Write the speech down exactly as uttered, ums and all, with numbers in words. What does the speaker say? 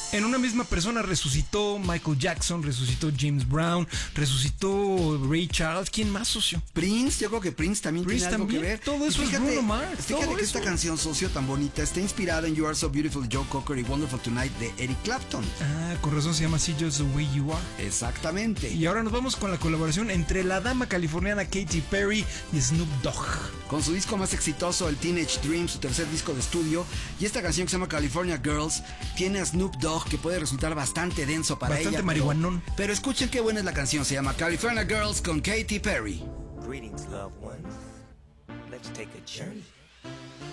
En una misma persona resucitó Michael Jackson, resucitó James Brown, resucitó Ray Charles. ¿Quién más, socio? Prince, yo creo que Prince también Prince tiene algo también, que ver. todo eso Y es Bruno Mars, Fíjate todo que eso. esta canción, socio, tan bonita, está inspirada en You Are So Beautiful de Joe Cocker y Wonderful Tonight de Eric Clapton. Ah, con razón se llama See Just the Way You Are. Exactamente. Y ahora nos vamos con la colaboración entre la dama californiana Katy Perry y Snoop Dogg. Con su disco más exitoso, el Teenage Dream, su tercer disco de estudio, y esta canción que se llama California Girls, tiene a Snoop Dogg, que puede resultar bastante denso para Bastante ella. marihuanón. Pero, pero escuchen qué buena es la canción, se llama California Girls con Katy Perry. Greetings, loved ones. Let's take a journey.